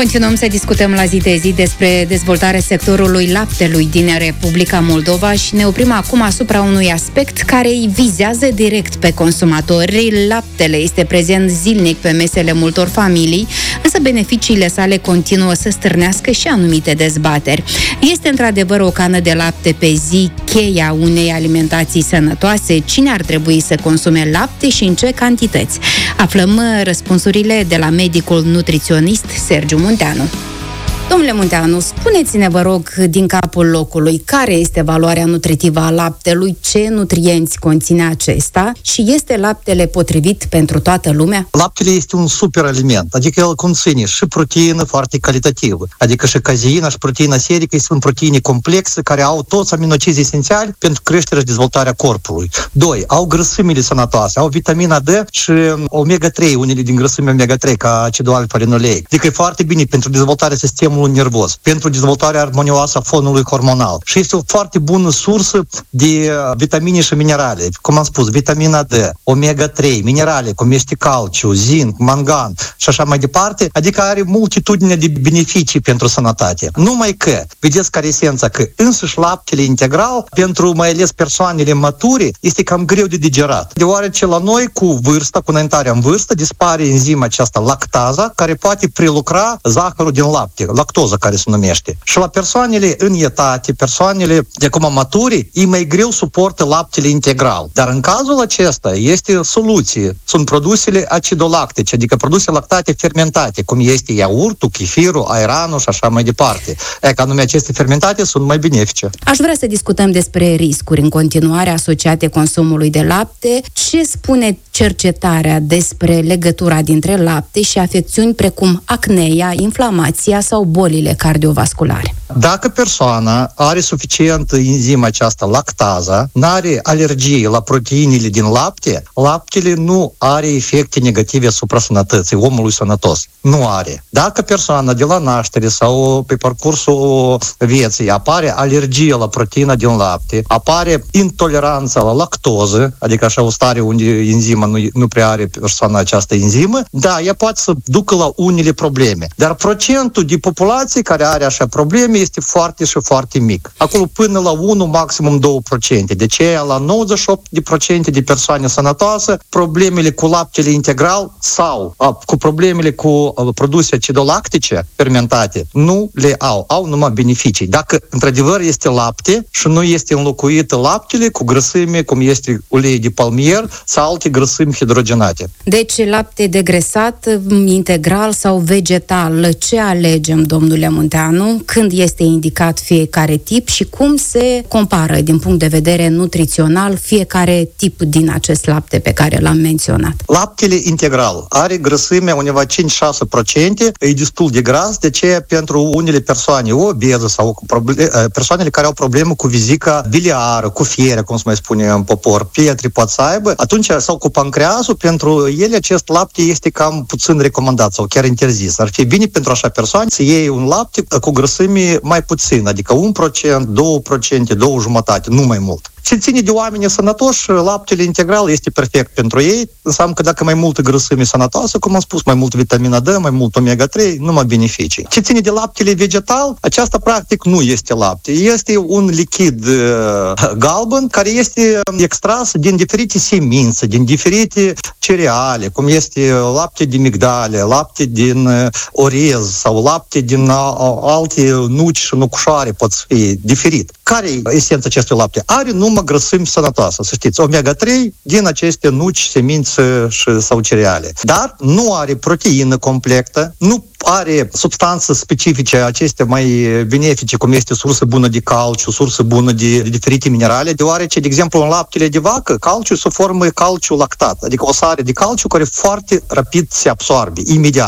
Continuăm să discutăm la zi de zi despre dezvoltarea sectorului laptelui din Republica Moldova și ne oprim acum asupra unui aspect care îi vizează direct pe consumatori. Laptele este prezent zilnic pe mesele multor familii, însă beneficiile sale continuă să stârnească și anumite dezbateri. Este într-adevăr o cană de lapte pe zi cheia unei alimentații sănătoase? Cine ar trebui să consume lapte și în ce cantități? Aflăm răspunsurile de la medicul nutriționist Sergiu Munteanu. Domnule Munteanu, spuneți-ne, vă rog, din capul locului, care este valoarea nutritivă a laptelui, ce nutrienți conține acesta și este laptele potrivit pentru toată lumea? Laptele este un super aliment, adică el conține și proteină foarte calitativă, adică și cazeina și proteina serică sunt proteine complexe care au toți aminoacizi esențiali pentru creșterea și dezvoltarea corpului. 2. Au grăsimile sănătoase, au vitamina D și omega-3, unele din grăsimi omega-3, ca acidul alfa-linoleic. Adică e foarte bine pentru dezvoltarea sistemului nervos, pentru dezvoltarea armonioasă a fonului hormonal. Și este o foarte bună sursă de vitamine și minerale. Cum am spus, vitamina D, omega-3, minerale, cum este calciu, zinc, mangan și așa mai departe, adică are multitudine de beneficii pentru sănătate. Numai că, vedeți care e esența, că însuși laptele integral, pentru mai ales persoanele mature, este cam greu de digerat. Deoarece la noi, cu vârsta, cu înaintarea în vârstă, dispare enzima aceasta lactaza, care poate prelucra zahărul din lapte, lactoză care se numește. Și la persoanele în etate, persoanele de acum maturi, e mai greu suportă laptele integral. Dar în cazul acesta este soluție. Sunt produsele acidolactice, adică produse lactate fermentate, cum este iaurtul, chefirul, airanul și așa mai departe. Că anume aceste fermentate sunt mai benefice. Aș vrea să discutăm despre riscuri în continuare asociate consumului de lapte. Ce spune cercetarea despre legătura dintre lapte și afecțiuni precum acneea, inflamația sau bolile cardiovasculare? Dacă persoana are suficient enzima aceasta lactaza, n-are alergie la proteinele din lapte, laptele nu are efecte negative asupra sănătății omului sănătos. Nu are. Dacă persoana de la naștere sau pe parcursul vieții apare alergie la proteina din lapte, apare intoleranța la lactoză, adică așa o stare unde enzima nu prea are persoana această enzimă, da, ea poate să ducă la unele probleme. Dar procentul de populație care are așa probleme este foarte și foarte mic. Acolo până la 1, maximum 2%. De ce la 98% de persoane sănătoase, problemele cu laptele integral sau cu problemele cu produse acidolactice fermentate nu le au. Au numai beneficii. Dacă într-adevăr este lapte și nu este înlocuit laptele cu grăsime, cum este ulei de palmier sau alte grăsimi hidrogenate. Deci lapte degresat, integral sau vegetal, ce alegem, domnule Munteanu? Când este indicat fiecare tip și cum se compară din punct de vedere nutrițional fiecare tip din acest lapte pe care l-am menționat? Laptele integral are grăsime undeva 5-6%, e destul de gras, de ce pentru unele persoane obeze sau persoanele care au probleme cu vezica biliară, cu fiere, cum se mai spune în popor, pietre pot să aibă, atunci sau cu pancreasul, pentru ele acest lapte este cam puțin recomandat sau chiar interzis. Ar fi bine pentru așa persoane să iei un lapte cu grăsime mai puțin, adică 1%, 2%, 2,5%, nu mai mult. Ce ține de oameni sănătoși, laptele integral este perfect pentru ei. Înseamnă că dacă mai multă grăsime sănătoasă, cum am spus, mai mult vitamina D, mai mult omega-3, numai beneficii. Ce ține de laptele vegetal, aceasta practic nu este lapte. Este un lichid galben care este extras din diferite semințe, din diferite cereale, cum este lapte de migdale, lapte din orez sau lapte din alte nuci și nucușoare pot fi diferit. Care e esența acestui lapte? Are numai grăsimi sănătoase, să știți, omega-3 din aceste nuci, semințe sau cereale. Dar nu are proteină completă, nu are substanțe specifice, acestea mai benefice, cum este sursă bună de calciu, sursă bună de diferite minerale, deoarece, de exemplu, în laptele de vacă, calciu se formă calciu lactat, adică o sare de calciu care foarte rapid se absorbe, imediat.